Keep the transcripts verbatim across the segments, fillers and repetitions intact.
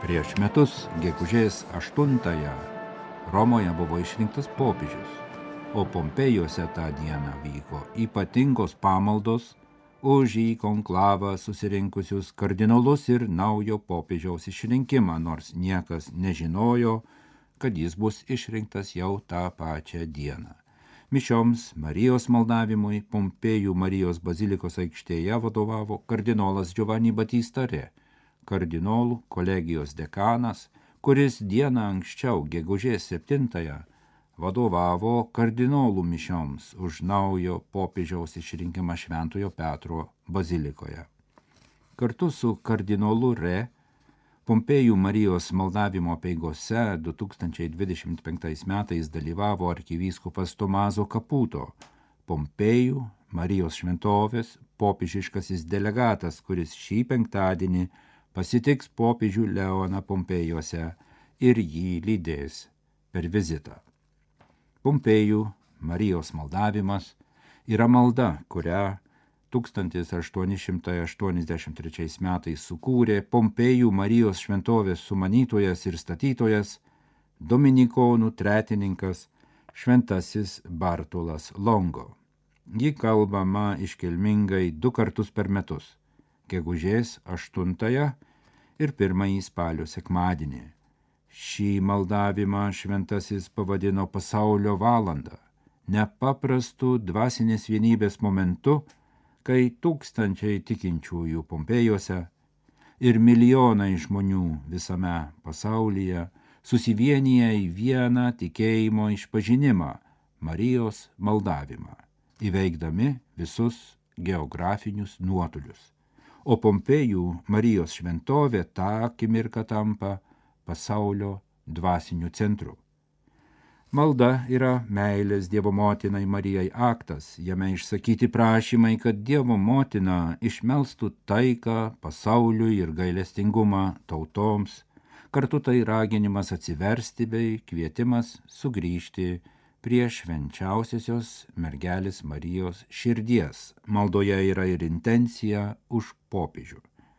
Prieš metus, gegužės aštuntąją, Romoje buvo išrinktas popiežius, o Pompėjuose tą dieną vyko ypatingos pamaldos už į konklavą susirinkusius kardinolus ir naujo popiežiaus išrinkimą, nors niekas nežinojo, kad jis bus išrinktas jau tą pačią dieną. Mišioms Marijos maldavimui Pompėjų Marijos bazilikos aikštėje vadovavo kardinolas Giovanni Battista Re, kardinolų kolegijos dekanas, kuris dieną anksčiau, gegužės septintąją, vadovavo kardinolų mišioms už naujo popiežiaus išrinkimą Šventojo Petro bazilikoje. Kartu su kardinolu Re, Pompėjų Marijos maldavimo apeigose du tūkstančiai dvidešimt penktais metais dalyvavo arkivyskupas Tomaso Caputo, Pompėjų Marijos šventovės popiežiškasis delegatas, kuris šį penktadienį pasitiks popiežių Leoną Pompėjuose ir jį lydės per vizitą. Pompėjų Marijos maldavimas yra malda, kurią tūkstantis aštuoni šimtai aštuoniasdešimt trečiais metais sukūrė Pompėjų Marijos šventovės sumanytojas ir statytojas, dominikonų tretininkas šventasis Bartolas Longo. Ji kalbama iškilmingai du kartus per metus, gegužės aštuntąją ir pirmąjį spalio sekmadienį. Šį maldavimą šventasis pavadino pasaulio valandą, nepaprastų dvasinės vienybės momentu, kai tūkstančiai tikinčiųjų Pompėjuose ir milijonai žmonių visame pasaulyje susivienyje į vieną tikėjimo išpažinimą, Marijos maldavimą, įveikdami visus geografinius nuotolius. O Pompėjų Marijos šventovė tą akimirką tampa pasaulio dvasiniu centru. Malda yra meilės Dievo motinai Marijai aktas, jame išsakyti prašymai, kad Dievo motina išmelstų taiką pasauliui ir gailestingumą tautoms, kartu tai raginimas atsiversti bei kvietimas sugrįžti prie švenčiausiosios mergelės Marijos širdies. Maldoje yra ir intencija už popiežių.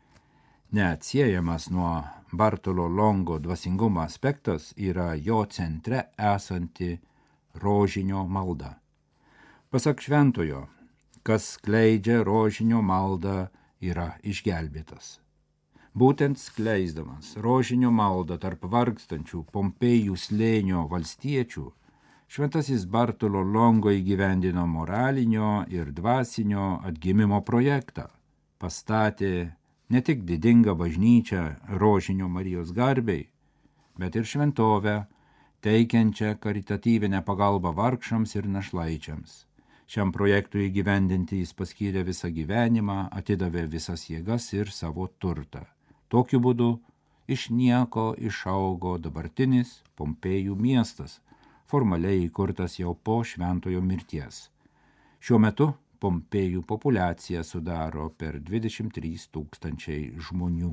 Neatsiejamas nuo Bartolo Longo dvasingumo aspektas yra jo centre esanti rožinio malda. Pasak šventojo, kas skleidžia rožinio maldą, yra išgelbėtas. Būtent skleisdamas rožinio maldą tarp vargstančių Pompėjų slėnio valstiečių, šventasis Bartolo Longo įgyvendino moralinio ir dvasinio atgimimo projektą, pastatė ne tik didingą bažnyčią rožinio Marijos garbei, bet ir šventovę, teikiančią karitatyvinę pagalbą vargšams ir našlaičiams. Šiam projektui įgyvendinti jis paskyrė visą gyvenimą, atidavė visas jėgas ir savo turtą. Tokiu būdu iš nieko išaugo dabartinis Pompėjų miestas, formaliai įkurtas jau po šventojo mirties. Šiuo metu Pompėjų populiacija sudaro per dvidešimt trys tūkstančiai žmonių.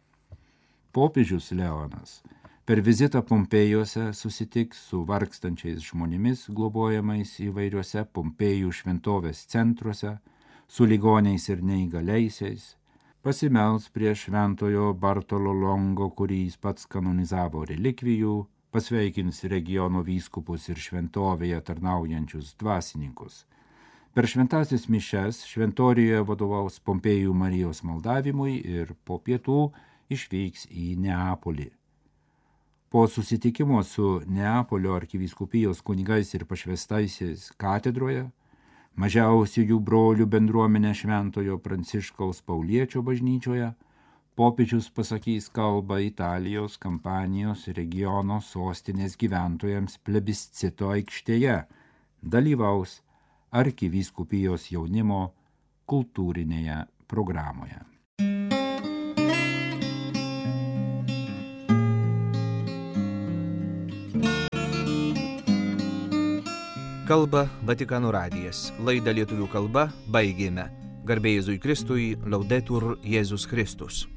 Popiežius Leonas per vizitą Pompėjuose susitiks su vargstančiais žmonėmis globojamais įvairiuose Pompėjų šventovės centruose, su ligoniais ir neįgaliaisiais, pasimels prie šventojo Bartolo Longo, kurį jis pats kanonizavo relikvijų, pasveikins regiono vyskupus ir šventovėje tarnaujančius dvasininkus. Per šventasis mišes šventorijoje vadovaus Pompėjų Marijos maldavimui ir po pietų išvyks į Neapolį. Po susitikimo su Neapolio arkivyskupijos kunigais ir pašvestaisiais katedroje, mažiausiųjų brolių bendruomenė Šventojo Pranciškaus Pauliečio bažnyčioje, popiežius pasakys kalbą Italijos Kampanijos regiono sostinės gyventojams plebiscito aikštėje, dalyvaus arkivyskupijos jaunimo kultūrinėje programoje. Kalba Vatikano radijas. Laidą lietuvių kalba baigėme. Garbė Jėzui Kristui, Laudetur Jėzus Kristus.